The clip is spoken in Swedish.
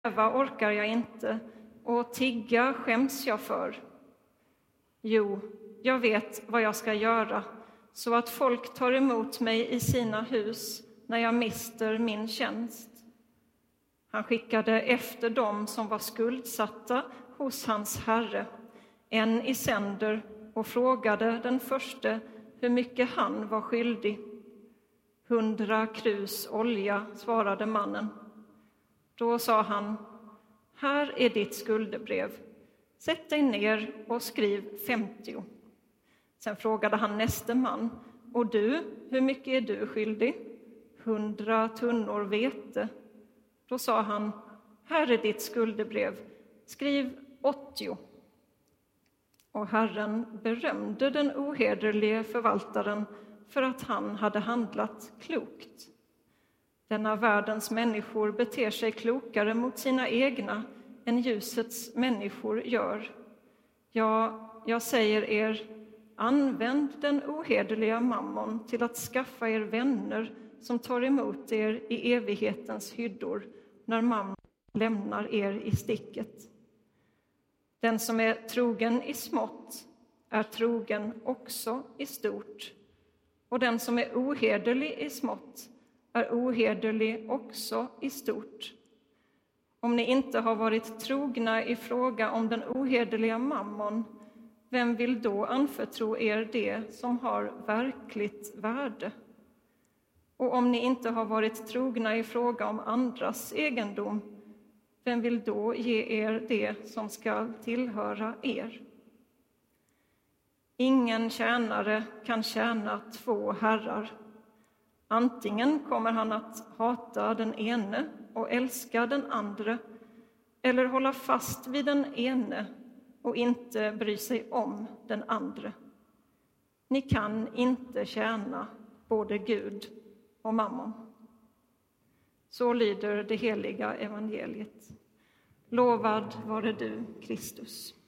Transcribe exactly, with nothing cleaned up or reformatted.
Vad orkar jag inte, och tigga skäms jag för. Jo, jag vet vad jag ska göra, så att folk tar emot mig i sina hus när jag mister min tjänst. Han skickade efter dem som var skuldsatta hos hans herre, en i sänder, och frågade den förste hur mycket han var skyldig. Hundra krus olja, svarade mannen. Då sa han: här är ditt skuldebrev. Sätt dig ner och skriv femtio. Sen frågade han näste man: och du, hur mycket är du skyldig? Hundra tunnor vete. Då sa han: här är ditt skuldebrev. Skriv åttio. Och Herren berömde den ohederlige förvaltaren för att han hade handlat klokt. Denna världens människor beter sig klokare mot sina egna än ljusets människor gör. Ja, jag säger er, använd den ohederliga mammon till att skaffa er vänner som tar emot er i evighetens hyddor när mammon lämnar er i sticket. Den som är trogen i smått är trogen också i stort, och den som är ohederlig i smått är ohederlig också i stort. Om ni inte har varit trogna i fråga om den ohederliga mammon, vem vill då anförtro er det som har verkligt värde? Och om ni inte har varit trogna i fråga om andras egendom, vem vill då ge er det som ska tillhöra er? Ingen tjänare kan tjäna två herrar. Antingen kommer han att hata den ene och älska den andra, eller hålla fast vid den ene och inte bry sig om den andra. Ni kan inte tjäna både Gud och mammon. Så lyder det heliga evangeliet. Lovad vare du, Kristus.